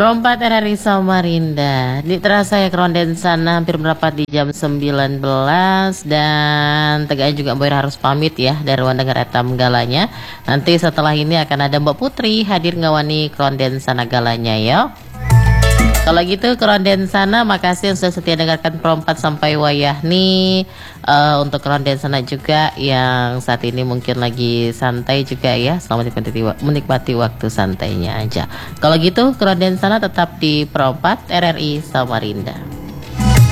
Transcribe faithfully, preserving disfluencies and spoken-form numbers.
Perempat R R I Samarinda. Di terasa ya keronden sana hampir merapat di jam sembilan belas dan tegaknya juga Boy harus pamit ya dari Wandengar etam galanya. Nanti setelah ini akan ada Mbak Putri hadir ngawani keronden sana galanya ya. Kalau gitu keronden sana, makasih yang sudah setia dengarkan perempat sampai wayah nih. Uh, untuk keronden sana juga yang saat ini mungkin lagi santai juga ya. Selamat menikmati, menikmati waktu santainya aja. Kalau gitu keronden sana tetap di perempat R R I Samarinda.